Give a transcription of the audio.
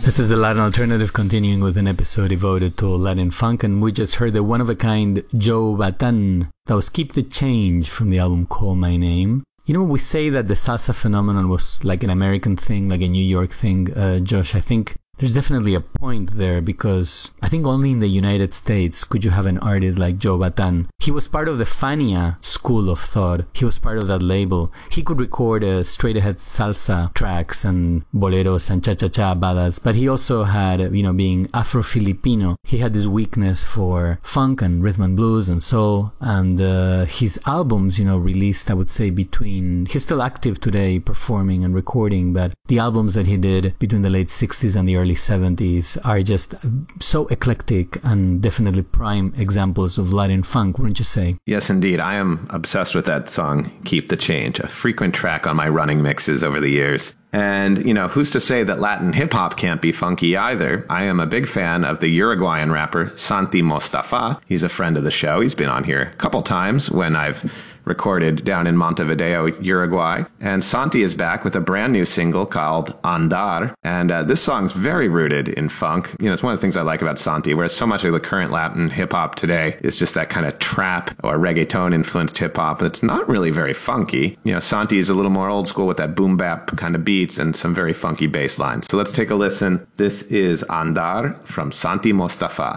This is the Latin Alternative, continuing with an episode devoted to Latin funk, and we just heard the one-of-a-kind Joe Bataan. That was Keep the Change from the album Call My Name. You know, we say that the salsa phenomenon was like an American thing, like a New York thing, Josh. I think there's definitely a point there, because I think only in the United States could you have an artist like Joe Bataan. He was part of the Fania school of thought. He was part of that label. He could record straight-ahead salsa tracks and boleros and cha-cha-cha ballads, but he also had, you know, being Afro-Filipino, he had this weakness for funk and rhythm and blues and soul, and his albums, you know, released, I would say, he's still active today, performing and recording, but the albums that he did between the late 60s and the early 70s are just so eclectic and definitely prime examples of Latin funk, wouldn't you say? Yes, indeed. I am obsessed with that song, Keep the Change, a frequent track on my running mixes over the years. And, you know, who's to say that Latin hip-hop can't be funky either? I am a big fan of the Uruguayan rapper Santi Mostafa. He's a friend of the show. He's been on here a couple times when I've recorded down in Montevideo, Uruguay. And Santi is back with a brand new single called Andar. And this song's very rooted in funk. You know, it's one of the things I like about Santi, whereas so much of the current Latin hip-hop today is just that kind of trap or reggaeton-influenced hip-hop that's not really very funky. You know, Santi is a little more old school with that boom-bap kind of beats and some very funky bass lines. So let's take a listen. This is Andar from Santi Mostafa.